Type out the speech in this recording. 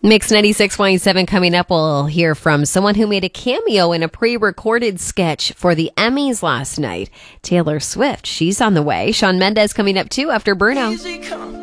Mix 96.7 coming up. We'll hear from someone who made a cameo in a pre-recorded sketch for the Emmys last night. Taylor Swift, she's on the way. Shawn Mendes coming up too after Bruno. Easy come,